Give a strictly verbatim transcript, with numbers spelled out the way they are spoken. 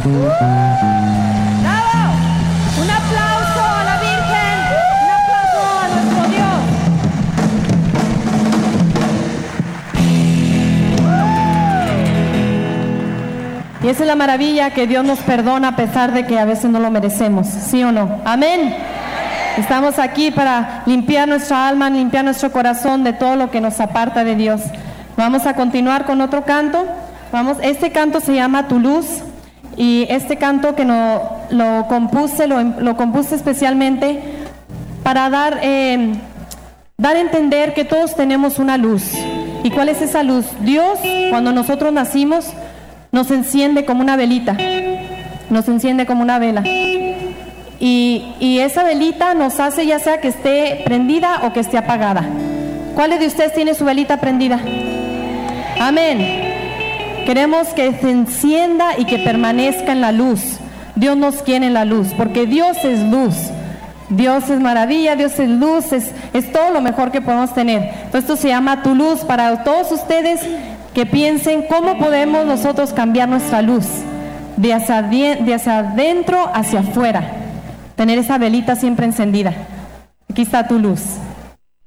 ¡Bravo! Un aplauso a la Virgen, un aplauso a nuestro Dios. Y esa es la maravilla, que Dios nos perdona a pesar de que a veces no lo merecemos, ¿sí o no? Amén. Estamos aquí para limpiar nuestra alma, limpiar nuestro corazón de todo lo que nos aparta de Dios. Vamos a continuar con otro canto. Vamos, este canto se llama Tu Luz, y este canto que no, lo compuse, lo, lo compuse especialmente para dar, eh, dar a entender que todos tenemos una luz. ¿Y cuál es esa luz? Dios, cuando nosotros nacimos, nos enciende como una velita, nos enciende como una vela. Y, y esa velita nos hace ya sea que esté prendida o que esté apagada. ¿Cuáles de ustedes tiene su velita prendida? Amén. Queremos que se encienda y que permanezca en la luz. Dios nos quiere en la luz, porque Dios es luz. Dios es maravilla, Dios es luz, es, es todo lo mejor que podemos tener. Entonces esto se llama Tu Luz, para todos ustedes que piensen cómo podemos nosotros cambiar nuestra luz de hacia, de hacia adentro hacia afuera. Tener esa velita siempre encendida. Aquí está tu luz.